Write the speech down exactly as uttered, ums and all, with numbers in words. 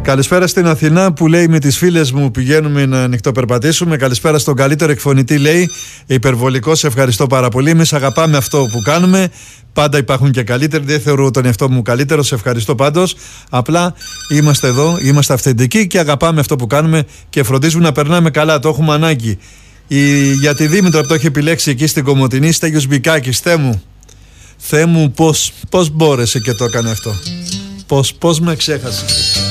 Καλησπέρα στην Αθηνά που λέει με τις φίλες μου πηγαίνουμε να νυχτοπερπατήσουμε. Καλησπέρα στον καλύτερο εκφωνητή, λέει. Υπερβολικό, σε ευχαριστώ πάρα πολύ. Εμείς αγαπάμε αυτό που κάνουμε. Πάντα υπάρχουν και καλύτεροι. Δεν θεωρώ τον εαυτό μου καλύτερο. Σε ευχαριστώ πάντως. Απλά είμαστε εδώ, είμαστε αυθεντικοί και αγαπάμε αυτό που κάνουμε και φροντίζουμε να περνάμε καλά. Το έχουμε ανάγκη. Η... Για τη Δήμητρα που το έχει επιλέξει εκεί στην Κομοτηνή, Στέγιος Μπικάκης, Θεέ μου. Θεέ μου, πώς, πώς μπόρεσε και το έκανε αυτό. Πώς, πώς με ξέχασε.